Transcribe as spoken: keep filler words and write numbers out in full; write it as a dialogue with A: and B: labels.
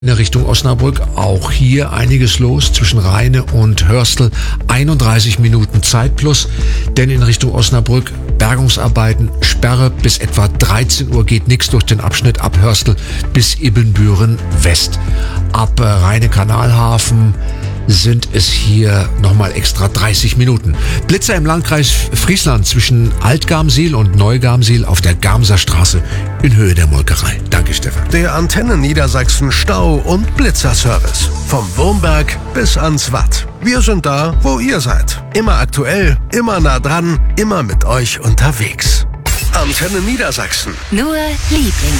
A: In der Richtung Osnabrück auch hier einiges los zwischen Rheine und Hörstel. einunddreißig Minuten Zeit plus, denn in Richtung Osnabrück Bergungsarbeiten, Sperre bis etwa dreizehn Uhr geht nichts durch den Abschnitt ab Hörstel bis Ibbenbüren West. Ab äh, Rheine-Kanalhafen sind es hier nochmal extra dreißig Minuten. Blitzer im Landkreis Friesland zwischen Altgarmsiel und Neugarmsiel auf der Garmser Straße in Höhe der Molkerei. Danke, Stefan.
B: Der Antenne Niedersachsen Stau- und Blitzerservice. Vom Wurmberg bis ans Watt. Wir sind da, wo ihr seid. Immer aktuell, immer nah dran, immer mit euch unterwegs. Antenne Niedersachsen.
C: Nur Lieblings